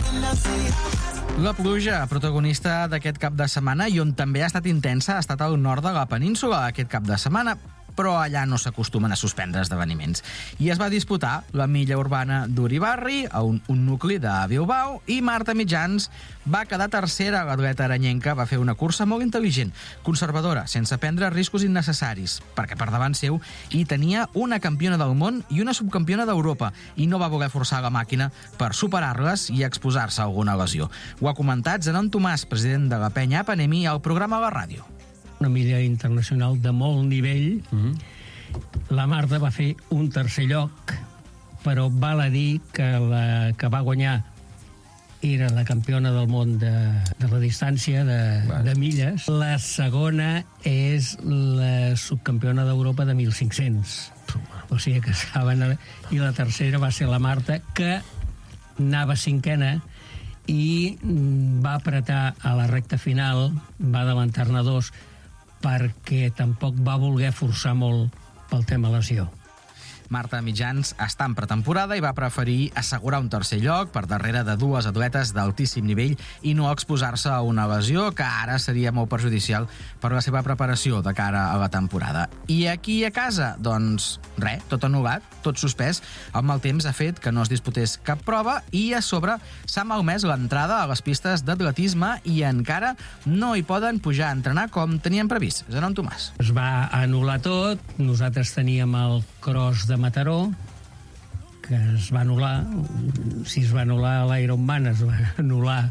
La pluja, protagonista d'aquest cap de setmana i on també ha estat intensa, ha estat al nord de la península aquest cap de setmana, però allà no s'acostumen a suspendre esdeveniments. I es va disputar la milla urbana d'Uribarri, a un nucli de Bilbao, i Marta Mitjans va quedar tercera. L'atleta aranyenca va fer una cursa molt intel·ligent, conservadora, sense prendre riscos innecessaris, perquè per davant seu hi tenia una campiona del món i una subcampiona d'Europa, i no va voler forçar la màquina per superar-les i exposar-se a alguna lesió. Ho ha comentat Zenon Tomàs, president de la penya Apanemi, al programa a la ràdio. Una milla internacional de molt nivell. La Marta va fer un tercer lloc, però val a dir que la que va guanyar era la campiona del món de la distància de milles. La segona és la subcampiona d'Europa de 1.500. O sigui que saben... I la tercera va ser la Marta, que anava cinquena i va apretar a la recta final, va adelantar-ne dos, perquè tampoc va voler forçar molt pel tema lesió. Marta Mitjans està en pretemporada i va preferir assegurar un tercer lloc per darrere de dues atletes d'altíssim nivell i no exposar-se a una lesió que ara seria molt perjudicial per la seva preparació de cara a la temporada. I aquí a casa, doncs, res, tot anul·lat, tot suspès. El mal temps ha fet que no es disputés cap prova i a sobre s'ha malmès l'entrada a les pistes d'atletisme i encara no hi poden pujar a entrenar com tenien previst. Zenon Tomàs. Es va anul·lar tot. Nosaltres teníem el cross de Mataró, que es va anul·lar. Si es va anul·lar l'Ironman, es va anul·lar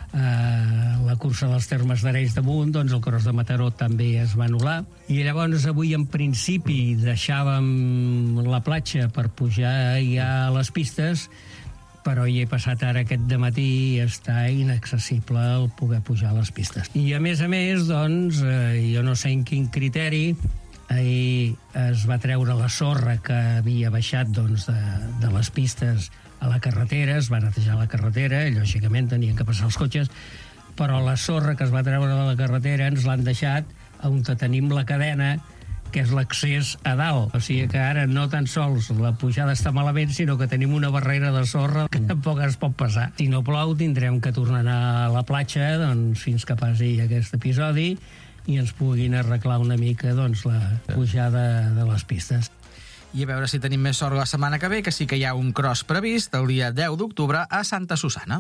la cursa dels Termes d'Arenys de Munt, doncs el cross de Mataró també es va anul·lar. I llavors avui, en principi, deixàvem la platja per pujar ja a les pistes, però hi he passat ara aquest dematí i està inaccessible el poder pujar a les pistes. I a més, doncs, jo no sé en quin criteri, ahir es va treure la sorra que havia baixat doncs, de les pistes a la carretera, es va netejar la carretera, i lògicament tenien que passar els cotxes, però la sorra que es va treure de la carretera ens l'han deixat on tenim la cadena, que és l'accés a dalt. O sigui que ara no tan sols la pujada està malament, sinó que tenim una barrera de sorra que tampoc es pot passar. Si no plou, tindrem que tornar a anar a la platja doncs, fins que passi aquest episodi i ens puguin arreglar una mica doncs, la pujada de les pistes. I a veure si tenim més sort la setmana que ve, que sí que hi ha un cross previst el dia 10 d'octubre a Santa Susanna.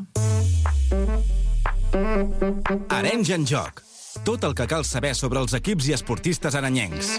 Arenys en joc. Tot el que cal saber sobre els equips i esportistes aranyencs.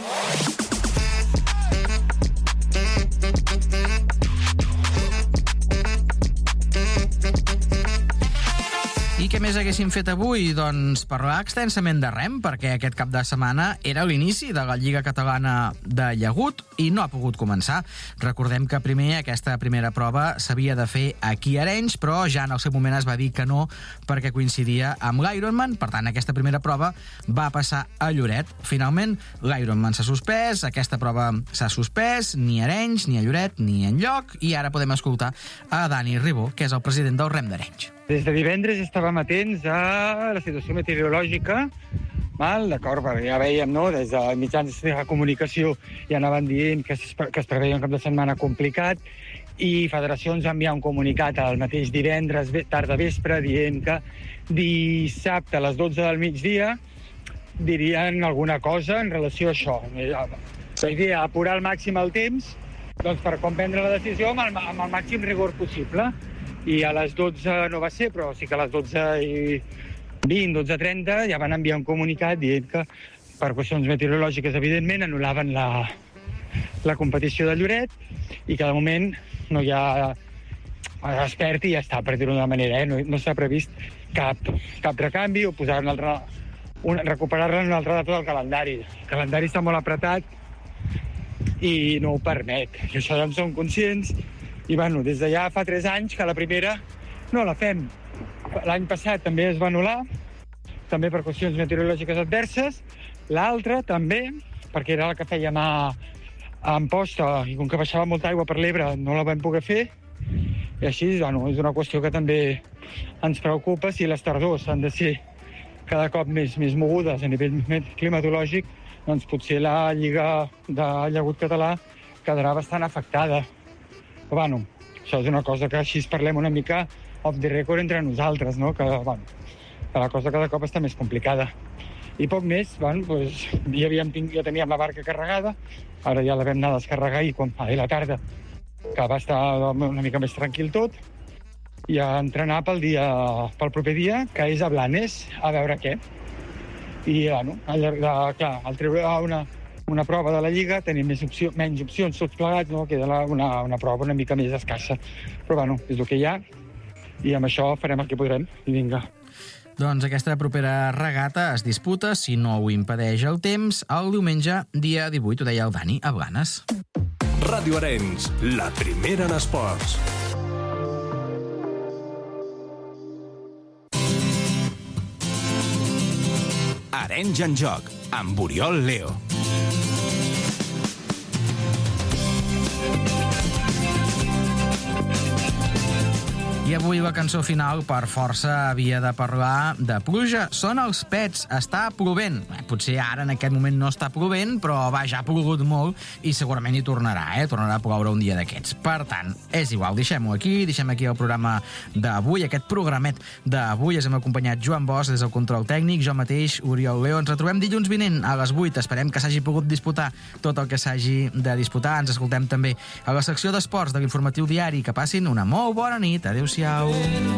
I què més haguéssim fet avui? Doncs parlar extensament de rem, perquè aquest cap de setmana era l'inici de la Lliga Catalana de Llagut i no ha pogut començar. Recordem que primer aquesta primera prova s'havia de fer aquí a Arenys, però ja en el seu moment es va dir que no perquè coincidia amb l'Ironman. Per tant, aquesta primera prova va passar a Lloret. Finalment, l'Ironman s'ha suspès, aquesta prova s'ha suspès, ni a Arenys, ni a Lloret, ni enlloc, i ara podem escoltar a Dani Ribó, que és el president del Rem d'Arenys. Des de divendres estàvem atents a la situació meteorològica, d'acord, perquè ja veiem, no?, des de mitjans de comunicació ja anaven dient que es preveia un cap de setmana complicat i Federacions va enviar un comunicat el mateix divendres, tarda vespre, dient que dissabte a les 12 del migdia dirien alguna cosa en relació a això. La idea, apurar al màxim el temps doncs, per comprendre la decisió amb el màxim rigor possible. I a les 12 no va ser, però sí que a les 12:20, 12:30 ja van enviar un comunicat dient que per qüestions meteorològiques, evidentment, anul·laven la competició de Lloret i que de moment no hi ha expert i ja està, per dir-ho d'una manera. No s'ha previst cap recanvi o posar recuperar-la en una altra data del calendari. El calendari està molt apretat i no ho permet. I això ja en som conscients. I des de ja fa 3 anys que la primera no la fem. L'any passat també es va anul·lar, també per qüestions meteorològiques adverses. L'altra també, perquè era la que fèiem a Amposta, i com que baixava molta aigua per l'Ebre no la vam poder fer. I així, és una qüestió que també ens preocupa. Si les tardors han de ser cada cop més mogudes a nivell climatològic, doncs potser la Lliga de Llagut Català quedarà bastant afectada. Però, això és una cosa que així parlem una mica off the record entre nosaltres, no? Que, bueno, que la cosa cada cop està més complicada. I poc més, bueno, doncs, ja teníem la barca carregada, ara ja la vam anar a descarregar i ahir a la tarda, que va estar una mica més tranquil tot, i a entrenar pel proper dia, que és a Blanes, a veure què. I, bueno, al treure una prova de la Lliga tenim menys opcions tots plegats, no? Queda una prova una mica més escassa. Però, bueno, és el que hi ha, i amb això farem el que podrem, i vinga. Doncs aquesta propera regata es disputa, si no ho impedeix el temps, el diumenge, dia 18, ho deia el Dani, a Blanes. Ràdio Arenys, la primera en esports. Arenys en joc, amb Oriol Leo. I avui la cançó final, per força, havia de parlar de pluja. Són els Pets, està plovent. Potser ara, en aquest moment, no està plovent, però ja ha plogut molt i segurament hi tornarà, tornarà a ploure un dia d'aquests. Per tant, és igual, deixem-ho aquí, deixem aquí el programa d'avui, aquest programet d'avui. Ens hem acompanyat Joan Bosch des del control tècnic, jo mateix, Oriol Leo. Ens retrobem dilluns vinent a les 8. Esperem que s'hagi pogut disputar tot el que s'hagi de disputar. Ens escoltem també a la secció d'esports de l'Informatiu Diari. Que passin una molt bona nit. Adéu-siau.